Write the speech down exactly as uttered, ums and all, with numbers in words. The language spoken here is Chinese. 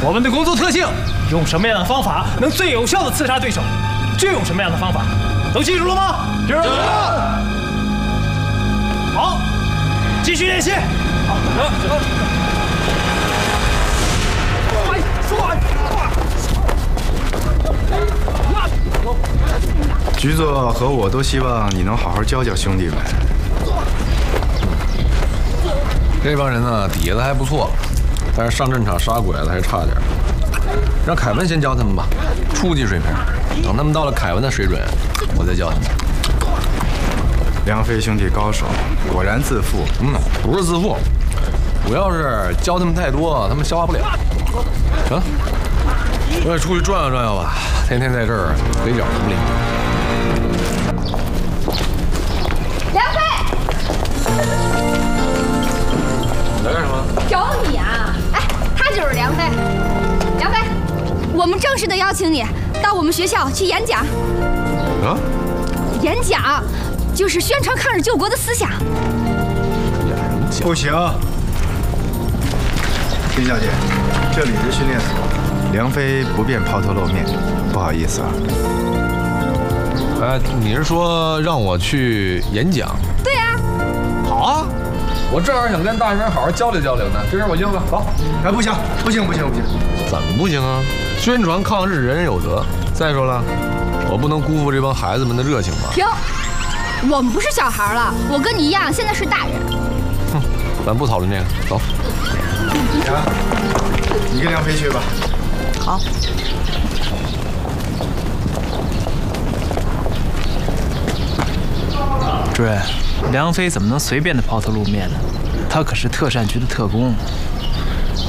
我们的工作特性，用什么样的方法能最有效的刺杀对手，就用什么样的方法，都记住了吗？记住了。好，继续练习。好，走。快，快，快！ 局座和我都希望你能好好教教兄弟们。 这帮人呢，底子还不错，但是上阵场杀鬼子还差点。让凯文先教他们吧，初级水平。等他们到了凯文的水准，我再教他们。 梁飞兄弟高手，果然自负。 嗯，不是自负，主要是教他们太多，他们消化不了。行，我也出去转悠转悠吧，天天在这儿嘴角不灵。 梁飞， 来干什么？ 找你啊！哎，他就是梁飞。梁飞，我们正式的邀请你到我们学校去演讲。 啊？ 演讲就是宣传抗日救国的思想。 不行，丁小姐，这里是训练所，梁飞不便抛头露面，不好意思啊。 呃，你是说让我去演讲？ 对啊。 好啊，我正好想跟大学生好好交流交流呢。这事我应了。走。 哎，不行，不行，不行，不行。 怎么不行啊？宣传抗日，人人有责。再说了，我不能辜负这帮孩子们的热情吧？ 停！我们不是小孩了，我跟你一样，现在是大人。 哼，咱不讨论这个，走。 啊，你跟梁飞去吧。 好。 主任，梁飞怎么能随便的抛头露面呢？他可是特战局的特工。